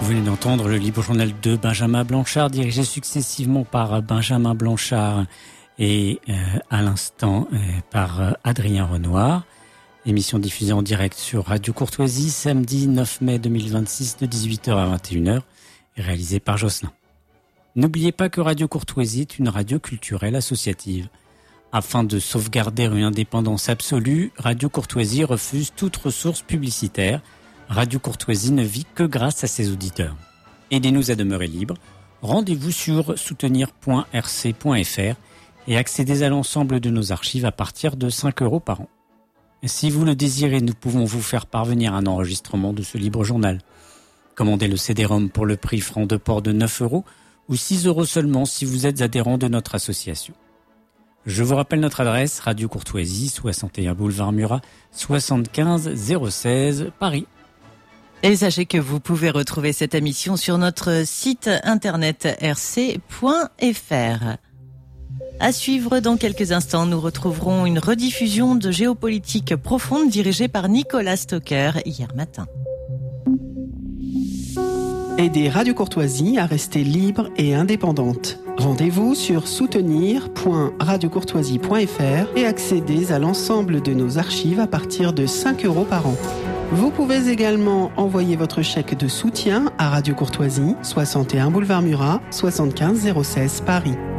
Vous venez d'entendre le libre journal de Benjamin Blanchard, dirigé successivement par Benjamin Blanchard et à l'instant par Adrien Renoir. Émission diffusée en direct sur Radio Courtoisie, samedi 9 mai 2026 de 18h à 21h, et réalisée par Jocelyn. N'oubliez pas que Radio Courtoisie est une radio culturelle associative. Afin de sauvegarder une indépendance absolue, Radio Courtoisie refuse toute ressource publicitaire. Radio Courtoisie ne vit que grâce à ses auditeurs. Aidez-nous à demeurer libres. Rendez-vous sur soutenir.rc.fr et accédez à l'ensemble de nos archives à partir de 5 € par an. Si vous le désirez, nous pouvons vous faire parvenir un enregistrement de ce libre journal. Commandez le CD-ROM pour le prix franc de port de 9 € ou 6 € seulement si vous êtes adhérent de notre association. Je vous rappelle notre adresse, Radio Courtoisie, 61 boulevard Murat, 75 016 Paris. Et sachez que vous pouvez retrouver cette émission sur notre site internet rc.fr. À suivre dans quelques instants, nous retrouverons une rediffusion de Géopolitique profonde dirigée par Nicolas Stocker hier matin. Aidez Radio Courtoisie à rester libre et indépendante. Rendez-vous sur soutenir.radiocourtoisie.fr et accédez à l'ensemble de nos archives à partir de 5 € par an. Vous pouvez également envoyer votre chèque de soutien à Radio Courtoisie, 61 boulevard Murat, 75 016 Paris.